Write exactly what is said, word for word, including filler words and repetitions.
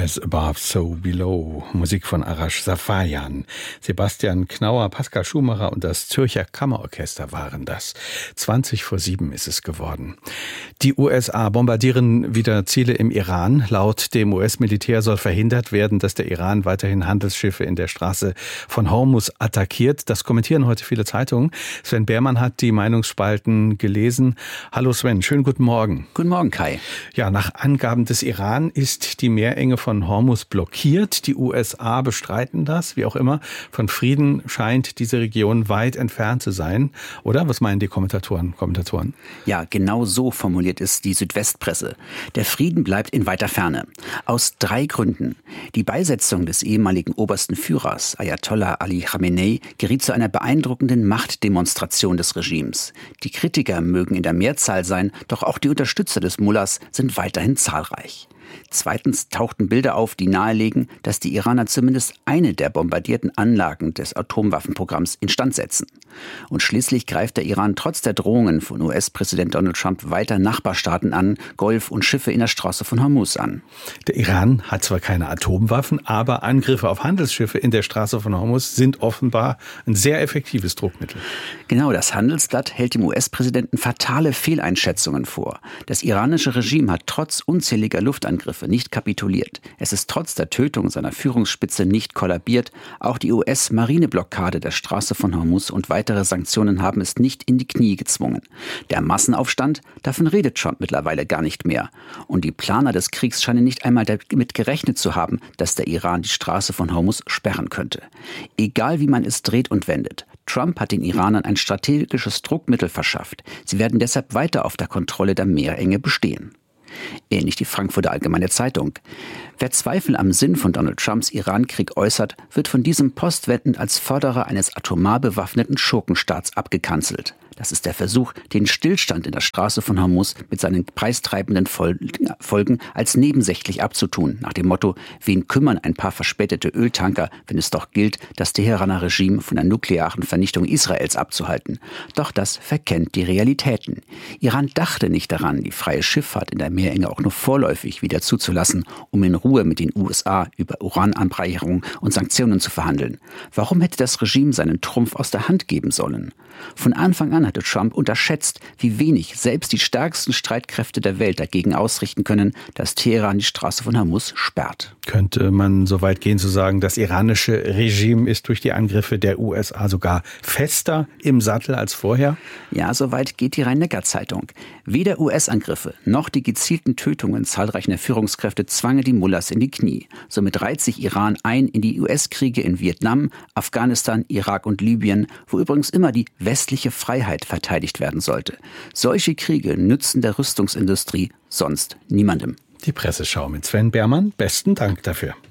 As Above, So Below. Musik von Arash Safayan. Sebastian Knauer, Pascal Schumacher und das Zürcher Kammerorchester waren das. zwanzig vor sieben ist es geworden. Die U S A bombardieren wieder Ziele im Iran. Laut dem U S-Militär soll verhindert werden, dass der Iran weiterhin Handelsschiffe in der Straße von Hormuz attackiert. Das kommentieren heute viele Zeitungen. Sven Behrmann hat die Meinungsspalten gelesen. Hallo Sven, schönen guten Morgen. Guten Morgen, Kai. Ja, nach Angaben des Iran ist die Meerenge von Hormuz blockiert. Die U S A bestreiten das, wie auch immer. Von Frieden scheint diese Region weit entfernt zu sein. Oder? Was meinen die Kommentatoren? Kommentatoren? Ja, genau so formuliert es die Südwestpresse. Der Frieden bleibt in weiter Ferne. Aus drei Gründen. Die Beisetzung des ehemaligen obersten Führers, Ayatollah Ali Khamenei, geriet zu einer beeindruckenden Machtdemonstration des Regimes. Die Kritiker mögen in der Mehrzahl sein, doch auch die Unterstützer des Mullahs sind weiterhin zahlreich. Zweitens tauchten Bilder auf, die nahelegen, dass die Iraner zumindest eine der bombardierten Anlagen des Atomwaffenprogramms instand setzen. Und schließlich greift der Iran trotz der Drohungen von U S-Präsident Donald Trump weiter Nachbarstaaten an, Golf und Schiffe in der Straße von Hormuz an. Der Iran hat zwar keine Atomwaffen, aber Angriffe auf Handelsschiffe in der Straße von Hormuz sind offenbar ein sehr effektives Druckmittel. Genau, das Handelsblatt hält dem U S-Präsidenten fatale Fehleinschätzungen vor. Das iranische Regime hat trotz unzähliger Luftangriffe nicht kapituliert. Es ist trotz der Tötung seiner Führungsspitze nicht kollabiert. Auch die U S-Marineblockade der Straße von Hormuz und weitere Sanktionen haben es nicht in die Knie gezwungen. Der Massenaufstand, davon redet Trump mittlerweile gar nicht mehr. Und die Planer des Kriegs scheinen nicht einmal damit gerechnet zu haben, dass der Iran die Straße von Hormuz sperren könnte. Egal wie man es dreht und wendet, Trump hat den Iranern ein strategisches Druckmittel verschafft. Sie werden deshalb weiter auf der Kontrolle der Meerenge bestehen. Ähnlich die Frankfurter Allgemeine Zeitung. Wer Zweifel am Sinn von Donald Trumps Irankrieg äußert, wird von diesem postwendend als Förderer eines atomar bewaffneten Schurkenstaats abgekanzelt. Das ist der Versuch, den Stillstand in der Straße von Hormuz mit seinen preistreibenden Folgen als nebensächlich abzutun, nach dem Motto, wen kümmern ein paar verspätete Öltanker, wenn es doch gilt, das Teheraner Regime von der nuklearen Vernichtung Israels abzuhalten. Doch das verkennt die Realitäten. Iran dachte nicht daran, die freie Schifffahrt in der Meerenge auch nur vorläufig wieder zuzulassen, um in Ruhe mit den U S A über Urananreicherung und Sanktionen zu verhandeln. Warum hätte das Regime seinen Trumpf aus der Hand geben sollen? Von Anfang an hatte Trump unterschätzt, wie wenig selbst die stärksten Streitkräfte der Welt dagegen ausrichten können, dass Teheran die Straße von Hormuz sperrt. Könnte man so weit gehen zu sagen, das iranische Regime ist durch die Angriffe der U S A sogar fester im Sattel als vorher? Ja, so weit geht die Rhein-Neckar-Zeitung. Weder U S-Angriffe noch die gezielten Tötungen zahlreicher Führungskräfte zwangen die Mullahs in die Knie. Somit reiht sich Iran ein in die U S-Kriege in Vietnam, Afghanistan, Irak und Libyen, wo übrigens immer die westliche Freiheit verteidigt werden sollte. Solche Kriege nützen der Rüstungsindustrie sonst niemandem. Die Presseschau mit Sven Behrmann. Besten Dank dafür.